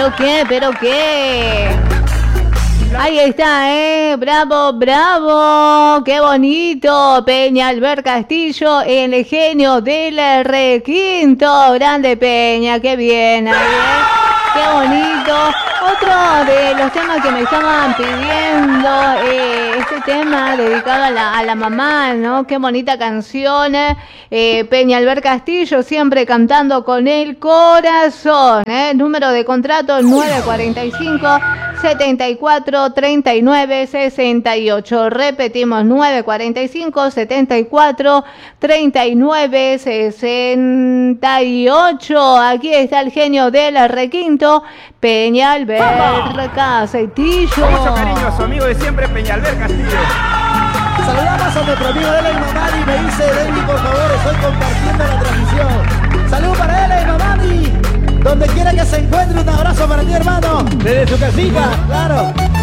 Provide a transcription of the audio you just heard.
¿Pero qué? Ahí está, bravo, bravo, qué bonito, Peñalver Castillo, el genio del requinto, grande Peña, qué bien, qué bonito. Otro de los temas que me estaban pidiendo, este tema dedicado a la mamá, ¿no? Qué bonita canción, Peñalver Castillo, siempre cantando con el corazón, número de contrato 945 74 39 68. Repetimos, 945 74 39 68. Aquí está el genio del requinto, Peñalver Castillo. Mucho cariño a su amigo de siempre, Peñalver Castillo. Saludamos a nuestro amigo Eley Mamani. Me dice, David, por favor, estoy compartiendo la transmisión. Saludos para Eley Mamani. Donde quiera que se encuentre, un abrazo para ti, hermano. Desde su casita, claro.